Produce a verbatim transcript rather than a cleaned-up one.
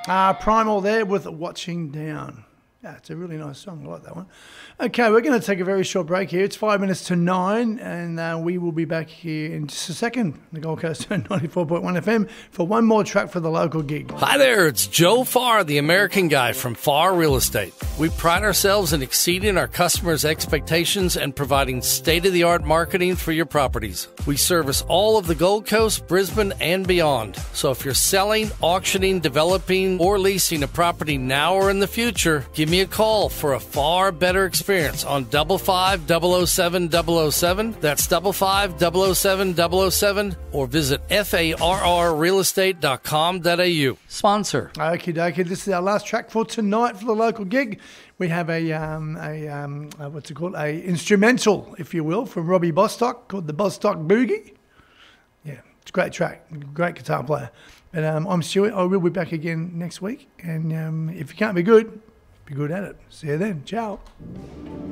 Uh, Primal there with Watching Down. Yeah, it's a really nice song. I like that one. Okay, we're going to take a very short break here. It's five minutes to nine, and uh, we will be back here in just a second. The Gold Coast ninety-four point one F M for one more track for the local gig. Hi there, it's Joe Farr, the American Guy from Farr Real Estate. We pride ourselves in exceeding our customers' expectations and providing state-of-the-art marketing for your properties. We service all of the Gold Coast, Brisbane, and beyond. So if you're selling, auctioning, developing, or leasing a property now or in the future, give me a call for a far better experience on double five double oh seven double oh seven. That's double five double oh seven double oh seven, or visit F A R R real estate dot com dot A U. Sponsor. Okie dokie. This is our last track for tonight for the local gig. We have a, um, a um, uh, what's it called? A instrumental, if you will, from Robbie Bostock called the Bostock Boogie. Yeah, it's a great track. Great guitar player. But um, I'm Stuart. I will be back again next week. And um, if you can't be good, be good at it. See you then. Ciao.